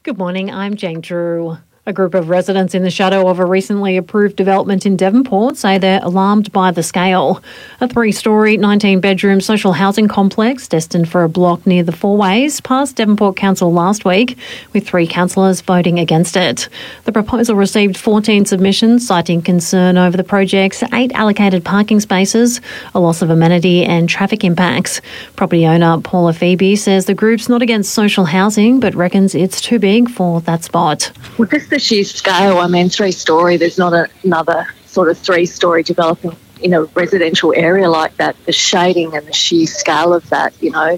Good morning, I'm Jane Drew. A group of residents in the shadow of a recently approved development in Devonport say they're alarmed by the scale. A 3-storey, 19-bedroom social housing complex destined for a block near the Four Ways passed Devonport Council last week, with 3 councillors voting against it. The proposal received 14 submissions, citing concern over the project's 8 allocated parking spaces, a loss of amenity and traffic impacts. Property owner Paula Phoebe says the group's not against social housing, but reckons it's too big for that spot. Well, just the sheer scale, 3-storey, there's not another sort of 3-storey developing in a residential area like that. The shading and the sheer scale of that, the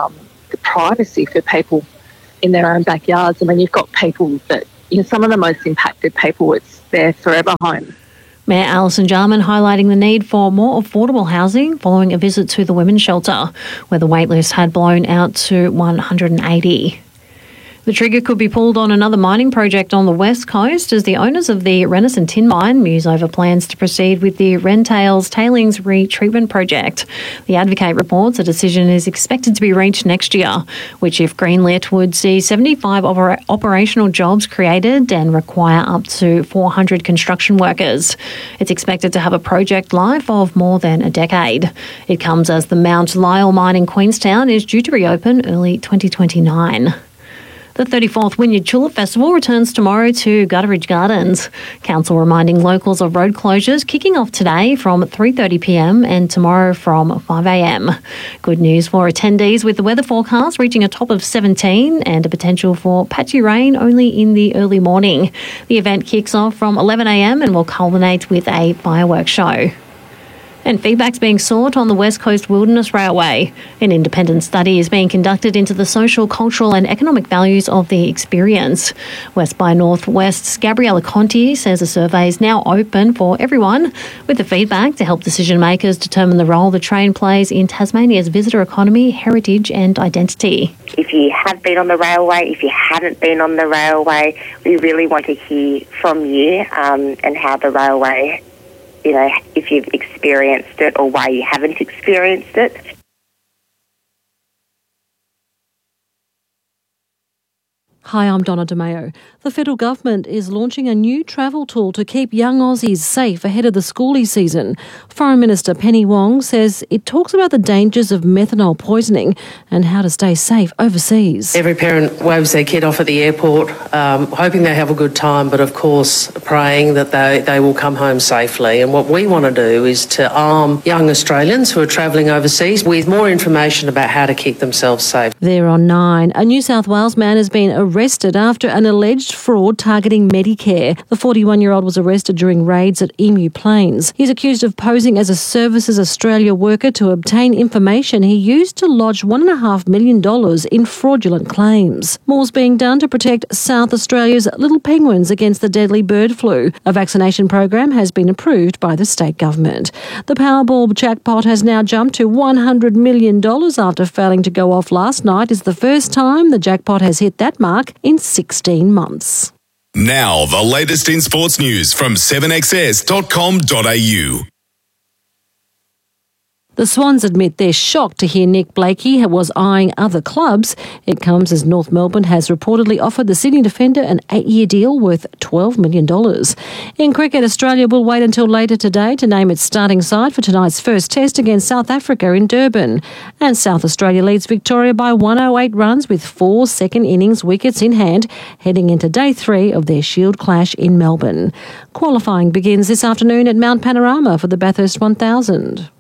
privacy for people in their own backyards. You've got people that, some of the most impacted people, it's their forever home. Mayor Alison Jarman highlighting the need for more affordable housing following a visit to the women's shelter, where the waitlist had blown out to 180. The trigger could be pulled on another mining project on the west coast as the owners of the Renison Tin Mine muse over plans to proceed with the Wrentails Tailings Retreatment Project. The Advocate reports a decision is expected to be reached next year, which, if greenlit, would see 75 operational jobs created and require up to 400 construction workers. It's expected to have a project life of more than a decade. It comes as the Mount Lyell mine in Queenstown is due to reopen early 2029. The 34th Wynyard Tulip Festival returns tomorrow to Gutteridge Gardens. Council reminding locals of road closures kicking off today from 3:30pm and tomorrow from 5am. Good news for attendees, with the weather forecast reaching a top of 17 and a potential for patchy rain only in the early morning. The event kicks off from 11am and will culminate with a fireworks show. And feedback's being sought on the West Coast Wilderness Railway. An independent study is being conducted into the social, cultural and economic values of the experience. West by Northwest's Gabriella Conti says the survey is now open for everyone, with the feedback to help decision makers determine the role the train plays in Tasmania's visitor economy, heritage and identity. If you have been on the railway, if you haven't been on the railway, we really want to hear from you and how the railway, if you've experienced it or why you haven't experienced it. Hi, I'm Donna DeMeo. The federal government is launching a new travel tool to keep young Aussies safe ahead of the schoolie season. Foreign Minister Penny Wong says it talks about the dangers of methanol poisoning and how to stay safe overseas. Every parent waves their kid off at the airport, hoping they have a good time, but of course praying that they will come home safely. And what we want to do is to arm young Australians who are travelling overseas with more information about how to keep themselves safe. There on 9. A New South Wales man has been arrested after an alleged fraud targeting Medicare. The 41-year-old was arrested during raids at Emu Plains. He's accused of posing as a Services Australia worker to obtain information he used to lodge $1.5 million in fraudulent claims. More's being done to protect South Australia's little penguins against the deadly bird flu. A vaccination program has been approved by the state government. The Powerball jackpot has now jumped to $100 million after failing to go off last night. It's the first time the jackpot has hit that mark in 16 months. Now, the latest in sports news from 7XS.com.au. The Swans admit they're shocked to hear Nick Blakey was eyeing other clubs. It comes as North Melbourne has reportedly offered the Sydney defender an 8-year deal worth $12 million. In cricket, Australia will wait until later today to name its starting side for tonight's first test against South Africa in Durban. And South Australia leads Victoria by 108 runs with 4 second innings wickets in hand, heading into day 3 of their Shield clash in Melbourne. Qualifying begins this afternoon at Mount Panorama for the Bathurst 1000.